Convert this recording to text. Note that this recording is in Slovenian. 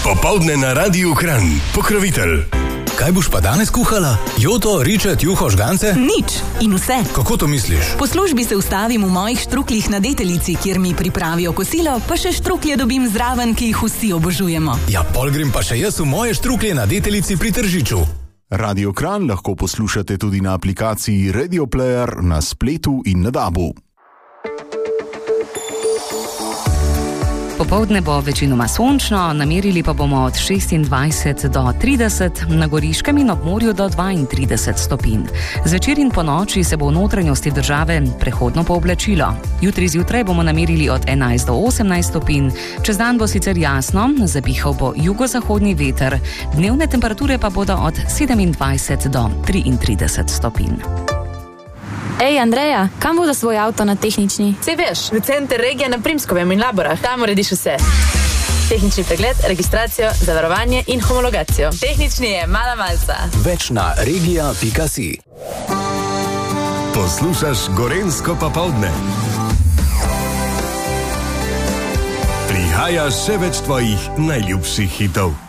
Popoldne na Radiu Kranj. Pokrovitelj. Kaj boš pa danes kuhala? Joto, ričet, juho, žgance? Nič in vse. Kako to misliš? Po službi se ustavim v mojih štruklih na Deteljici, kjer mi pripravijo kosilo, pa še štruklje dobim zraven, ki jih vsi obožujemo. Ja, pol grem pa še jaz v moje štruklje na Deteljici pri Tržiču. Radio Kranj lahko poslušate tudi na aplikaciji Radio Player, na spletu in na DAB-u. Popoldne bo večinoma sončno, namerili pa bomo od 26 do 30, na Goriškem in ob morju do 32 stopinj. Zvečer in po noči se bo v notranjosti države prehodno pooblačilo. Jutri zjutraj bomo namerili od 11 do 18 stopinj, čez dan bo sicer jasno, zapihal bo jugozahodni veter, dnevne temperature pa bodo od 27 do 33 stopinj. Ej, Andreja, kam bo za svoj avto na tehnični? Sej veš, v center regije na Primskovem in Laborah. Tam urediš vse. Tehnični pregled, registracijo, zavarovanje in homologacijo. Tehnični je mala malca. Več na regija.si. Poslušaš Gorenjsko popoldne. Prihaja še več tvojih najljubših hitov.